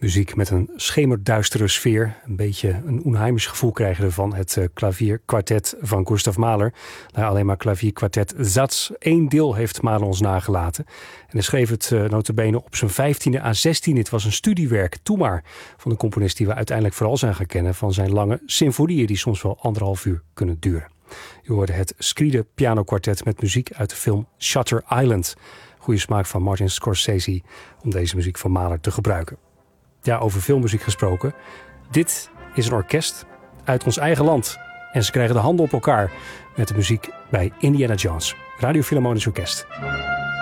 Muziek met een schemerduistere sfeer. Een beetje een onheimisch gevoel krijgen we van het klavierkwartet van Gustav Mahler. Nou, alleen maar klavierkwartet Satz. 1 deel heeft Mahler ons nagelaten. En hij schreef het nota bene op zijn 15e à 16e. Het was een studiewerk, toen maar, van een componist die we uiteindelijk vooral zijn gaan kennen van zijn lange symfonieën die soms wel 1,5 uur kunnen duren. U hoorde het Scride pianokwartet met muziek uit de film Shutter Island. Goede smaak van Martin Scorsese om deze muziek van Mahler te gebruiken. Ja, over filmmuziek gesproken. Dit is een orkest uit ons eigen land. En ze krijgen de handen op elkaar met de muziek bij Indiana Jones. Radio Philharmonisch Orkest.